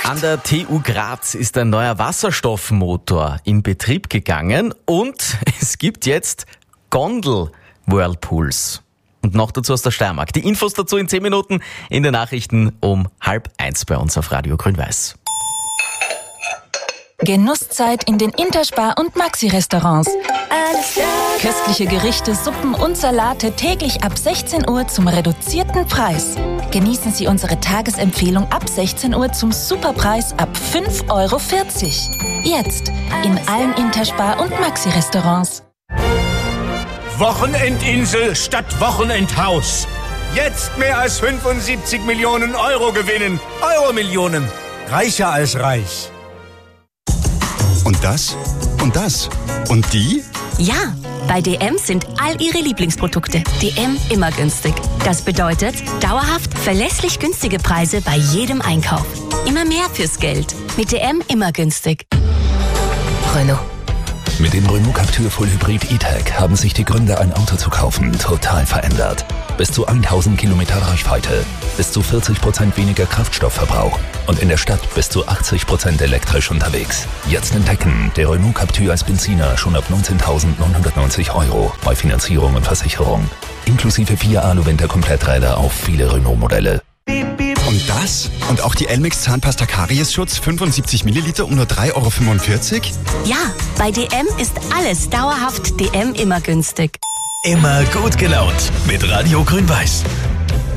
An der TU Graz ist ein neuer Wasserstoffmotor in Betrieb gegangen und es gibt jetzt Gondel-Whirlpools. Und noch dazu aus der Steiermark. Die Infos dazu in 10 Minuten in den Nachrichten um 12:30 bei uns auf Radio Grün-Weiß. Genusszeit in den Interspar- und Maxi-Restaurants. Köstliche Gerichte, Suppen und Salate täglich ab 16 Uhr zum reduzierten Preis. Genießen Sie unsere Tagesempfehlung ab 16 Uhr zum Superpreis ab 5,40 Euro. Jetzt in allen Interspar- und Maxi-Restaurants. Wochenendinsel statt Wochenendhaus. Jetzt mehr als 75 Millionen Euro gewinnen. Euro-Millionen. Reicher als reich. Und das? Und das? Und die? Ja, bei DM sind all Ihre Lieblingsprodukte DM immer günstig. Das bedeutet dauerhaft verlässlich günstige Preise bei jedem Einkauf. Immer mehr fürs Geld. Mit DM immer günstig. Renault. Mit dem Renault Captur Full Hybrid E-Tech haben sich die Gründe, ein Auto zu kaufen, total verändert. Bis zu 1000 Kilometer Reichweite, bis zu 40% weniger Kraftstoffverbrauch und in der Stadt bis zu 80% elektrisch unterwegs. Jetzt entdecken, der Renault Captur als Benziner schon ab 19.990 Euro bei Finanzierung und Versicherung. Inklusive 4 Alu-Winter-Kompletträder auf viele Renault-Modelle. Und das? Und auch die Elmex Zahnpasta Kariesschutz 75 Milliliter um nur 3,45 Euro? Ja, bei DM ist alles dauerhaft DM immer günstig. Immer gut gelaunt mit Radio Grün-Weiß.